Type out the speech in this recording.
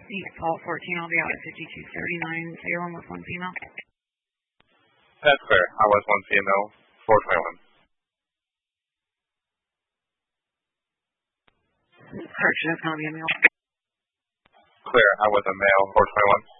Default 14, I'll be out at 5239, Salem with one female. That's clear. I was one female, 421. Correction, it's going to be a male. Clear. I was a male, 421.